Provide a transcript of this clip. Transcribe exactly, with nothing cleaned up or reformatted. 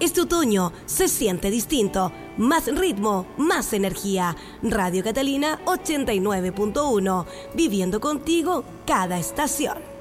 Este otoño se siente distinto. Más ritmo, más energía. Radio Catalina ochenta y nueve punto uno. Viviendo contigo cada estación.